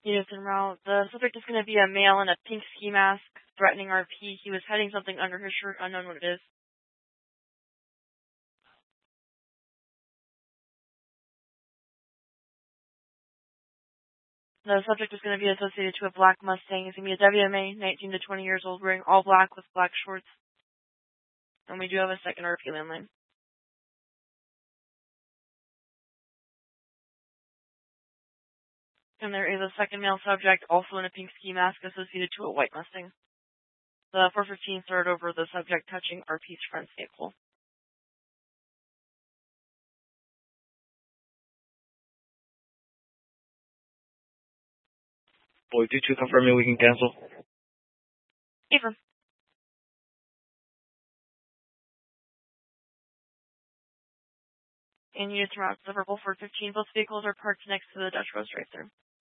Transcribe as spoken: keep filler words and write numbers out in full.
Units en route. The subject is going to be a male in a pink ski mask threatening R P. He was hiding something under his shirt, unknown what it is. The subject is going to be associated to a black Mustang. He's going to be a W M A, nineteen to twenty years old, wearing all black with black shorts. And we do have a second R P landline. And there is a second male subject, also in a pink ski mask, associated to a white Mustang. The four fifteen started over the subject touching R P's front vehicle. Boy, due to confirming we can cancel. Affirm. And units en route to Liverpool four fifteen. Both vehicles are parked next to the Dutch Rose drive-thru.